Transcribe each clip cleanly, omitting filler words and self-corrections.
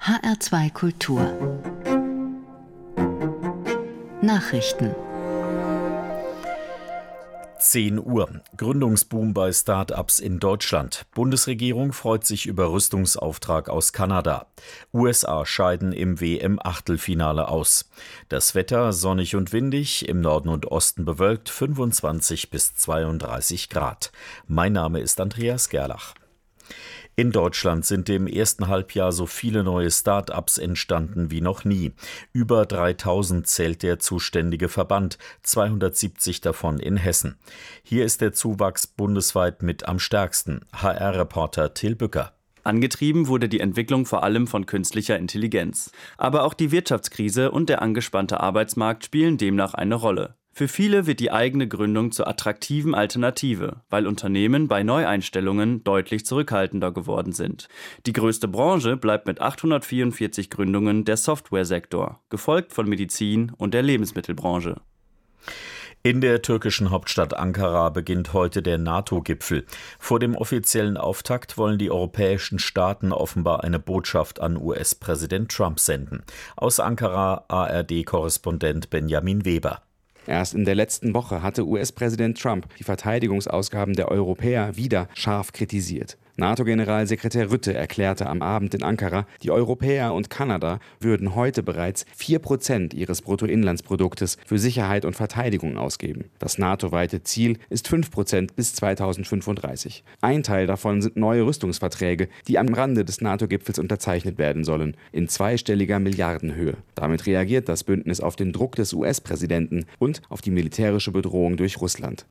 HR2 Kultur Nachrichten 10 Uhr. Gründungsboom bei Start-ups in Deutschland. Bundesregierung freut sich über Rüstungsauftrag aus Kanada. USA scheiden im WM-Achtelfinale aus. Das Wetter sonnig und windig, im Norden und Osten bewölkt, 25 bis 32 Grad. Mein Name ist Andreas Gerlach. In Deutschland sind im ersten Halbjahr so viele neue Start-ups entstanden wie noch nie. Über 3000 zählt der zuständige Verband, 270 davon in Hessen. Hier ist der Zuwachs bundesweit mit am stärksten. HR-Reporter Till Bücker. Angetrieben wurde die Entwicklung vor allem von künstlicher Intelligenz. Aber auch die Wirtschaftskrise und der angespannte Arbeitsmarkt spielen demnach eine Rolle. Für viele wird die eigene Gründung zur attraktiven Alternative, weil Unternehmen bei Neueinstellungen deutlich zurückhaltender geworden sind. Die größte Branche bleibt mit 844 Gründungen der Softwaresektor, gefolgt von Medizin und der Lebensmittelbranche. In der türkischen Hauptstadt Ankara beginnt heute der NATO-Gipfel. Vor dem offiziellen Auftakt wollen die europäischen Staaten offenbar eine Botschaft an US-Präsident Trump senden. Aus Ankara ARD-Korrespondent Benjamin Weber. Erst in der letzten Woche hatte US-Präsident Trump die Verteidigungsausgaben der Europäer wieder scharf kritisiert. NATO-Generalsekretär Rutte erklärte am Abend in Ankara, die Europäer und Kanada würden heute bereits 4% ihres Bruttoinlandsproduktes für Sicherheit und Verteidigung ausgeben. Das NATO-weite Ziel ist 5% bis 2035. Ein Teil davon sind neue Rüstungsverträge, die am Rande des NATO-Gipfels unterzeichnet werden sollen, in zweistelliger Milliardenhöhe. Damit reagiert das Bündnis auf den Druck des US-Präsidenten und auf die militärische Bedrohung durch Russland.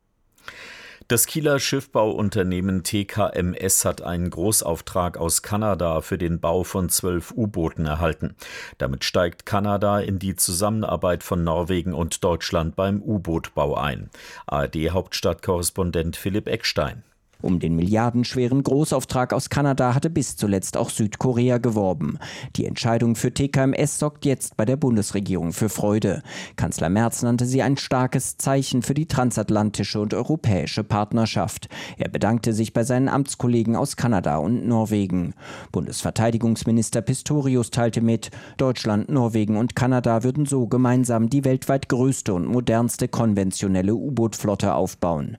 Das Kieler Schiffbauunternehmen TKMS hat einen Großauftrag aus Kanada für den Bau von 12 U-Booten erhalten. Damit steigt Kanada in die Zusammenarbeit von Norwegen und Deutschland beim U-Boot-Bau ein. ARD-Hauptstadtkorrespondent Philipp Eckstein. Um den milliardenschweren Großauftrag aus Kanada hatte bis zuletzt auch Südkorea geworben. Die Entscheidung für TKMS sorgt jetzt bei der Bundesregierung für Freude. Kanzler Merz nannte sie ein starkes Zeichen für die transatlantische und europäische Partnerschaft. Er bedankte sich bei seinen Amtskollegen aus Kanada und Norwegen. Bundesverteidigungsminister Pistorius teilte mit, Deutschland, Norwegen und Kanada würden so gemeinsam die weltweit größte und modernste konventionelle U-Boot-Flotte aufbauen.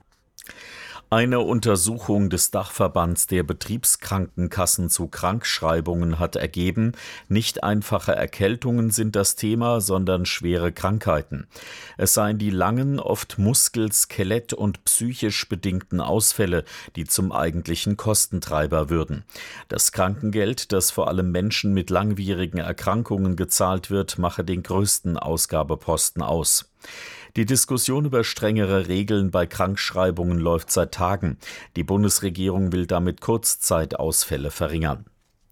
Eine Untersuchung des Dachverbands der Betriebskrankenkassen zu Krankschreibungen hat ergeben, nicht einfache Erkältungen sind das Thema, sondern schwere Krankheiten. Es seien die langen, oft Muskel-, Skelett- und psychisch bedingten Ausfälle, die zum eigentlichen Kostentreiber würden. Das Krankengeld, das vor allem Menschen mit langwierigen Erkrankungen gezahlt wird, mache den größten Ausgabeposten aus. Die Diskussion über strengere Regeln bei Krankschreibungen läuft seit Tagen. Die Bundesregierung will damit Kurzzeitausfälle verringern.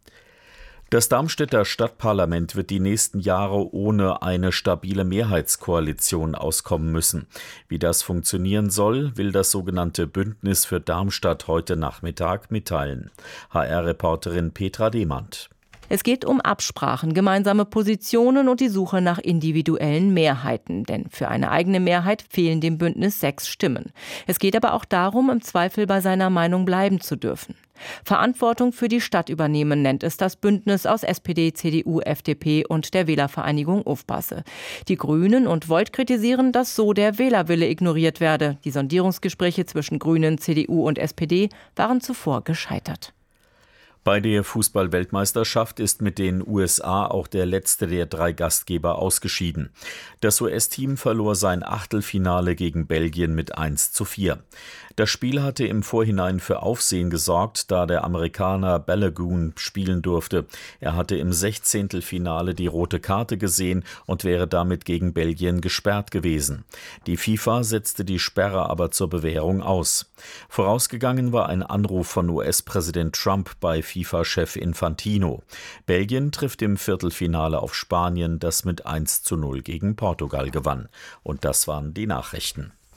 Das Darmstädter Stadtparlament wird die nächsten Jahre ohne eine stabile Mehrheitskoalition auskommen müssen. Wie das funktionieren soll, will das sogenannte Bündnis für Darmstadt heute Nachmittag mitteilen. HR-Reporterin Petra Demand. Es geht um Absprachen, gemeinsame Positionen und die Suche nach individuellen Mehrheiten. Denn für eine eigene Mehrheit fehlen dem Bündnis 6 Stimmen. Es geht aber auch darum, im Zweifel bei seiner Meinung bleiben zu dürfen. Verantwortung für die Stadt übernehmen, nennt es das Bündnis aus SPD, CDU, FDP und der Wählervereinigung Ufbasse. Die Grünen und Volt kritisieren, dass so der Wählerwille ignoriert werde. Die Sondierungsgespräche zwischen Grünen, CDU und SPD waren zuvor gescheitert. Bei der Fußball-Weltmeisterschaft ist mit den USA auch der letzte der 3 Gastgeber ausgeschieden. Das US-Team verlor sein Achtelfinale gegen Belgien mit 1:4. Das Spiel hatte im Vorhinein für Aufsehen gesorgt, da der Amerikaner Balogun spielen durfte. Er hatte im 16. Finale die rote Karte gesehen und wäre damit gegen Belgien gesperrt gewesen. Die FIFA setzte die Sperre aber zur Bewährung aus. Vorausgegangen war ein Anruf von US-Präsident Trump bei FIFA-Chef Infantino. Belgien trifft im Viertelfinale auf Spanien, das mit 1:0 gegen Portugal gewann. Und das waren die Nachrichten.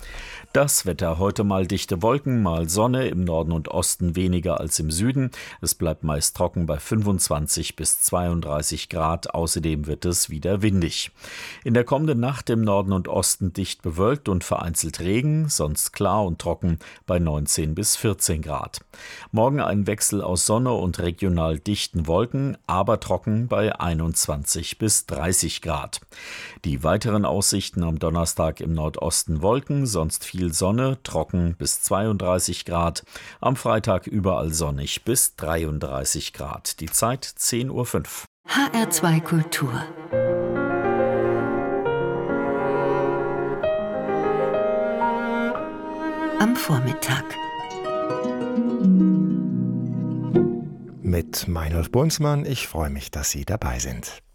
Das Wetter: heute mal dichte Wolken, mal Sonne, im Norden und Osten weniger als im Süden. Es bleibt meist trocken bei 25 bis 32 Grad. Außerdem wird es wieder windig. In der kommenden Nacht im Norden und Osten dicht bewölkt und vereinzelt Regen, sonst klar und trocken bei 19 bis 14 Grad. Morgen ein Wechsel aus Sonne und regional dichten Wolken, aber trocken bei 21 bis 30 Grad. Die weiteren Aussichten: am Donnerstag im Nordosten Wolken, sonst viel Sonne, trocken bis 32 Grad. Am Freitag überall sonnig bis 33 Grad. Die Zeit 10:05 Uhr. HR2 Kultur. Am Vormittag. Mit Meinolf Bunzmann. Ich freue mich, dass Sie dabei sind.